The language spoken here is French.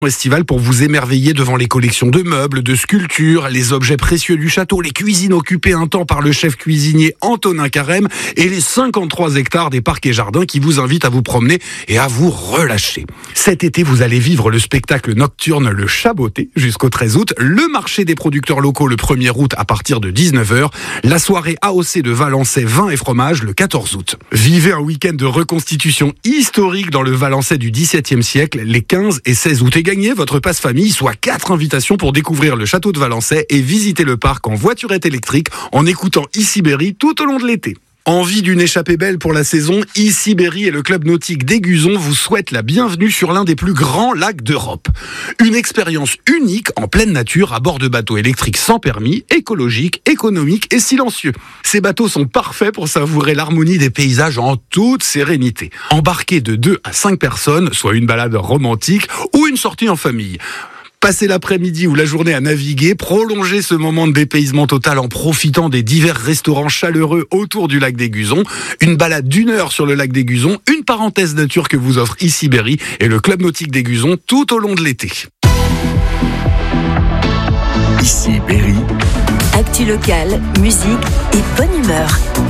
Estival pour vous émerveiller devant les collections de meubles, de sculptures, les objets précieux du château, les cuisines occupées un temps par le chef cuisinier Antonin Carême et les 53 hectares des parcs et jardins qui vous invitent à vous promener et à vous relâcher. Cet été, vous allez vivre le spectacle nocturne Le Chaboté jusqu'au 13 août, le marché des producteurs locaux le 1er août à partir de 19h, la soirée AOC de Valençay vin et fromage le 14 août. Vivez un week-end de reconstitution historique dans le Valençay du XVIIe siècle les 15 et 16 août. Gagnez votre passe-famille, soit 4 invitations pour découvrir le château de Valençay et visiter le parc en voiturette électrique en écoutant Iciberry tout au long de l'été. Envie d'une échappée belle pour la saison, Iciberry et le club nautique d'Aiguzon vous souhaitent la bienvenue sur l'un des plus grands lacs d'Europe. Une expérience unique en pleine nature à bord de bateaux électriques sans permis, écologiques, économiques et silencieux. Ces bateaux sont parfaits pour savourer l'harmonie des paysages en toute sérénité. Embarquez de 2 à 5 personnes, soit une balade romantique ou une sortie en famille. Passez l'après-midi ou la journée à naviguer, prolongez ce moment de dépaysement total en profitant des divers restaurants chaleureux autour du lac d'Aiguzon. Une balade d'1 heure sur le lac d'Aiguzon, une parenthèse nature que vous offre Iciberry et le club nautique d'Aiguzon tout au long de l'été. Iciberry. Actu locale, musique et bonne humeur.